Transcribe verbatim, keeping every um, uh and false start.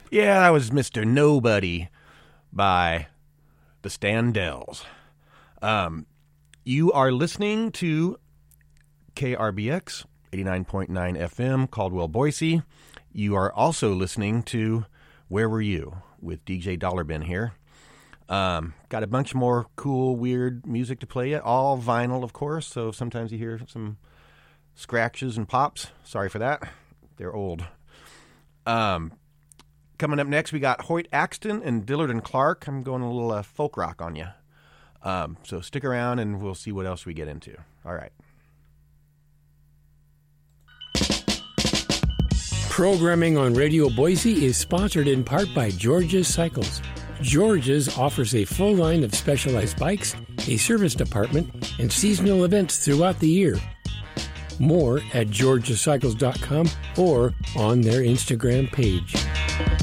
Yeah, that was Mister Nobody by the Standells. Um, you are listening to K R B X, eighty-nine point nine F M, Caldwell, Boise. You are also listening to Where Were You? With D J Dollar Bin here. Um, got a bunch more cool, weird music to play yet. All vinyl, of course, so sometimes you hear some scratches and pops. Sorry for that. They're old. Um... Coming up next, we got Hoyt Axton and Dillard and Clark. I'm going a little uh, folk rock on you. Um, so stick around and we'll see what else we get into. All right. Programming on Radio Boise is sponsored in part by George's Cycles. George's offers a full line of specialized bikes, a service department, and seasonal events throughout the year. More at georges cycles dot com or on their Instagram page.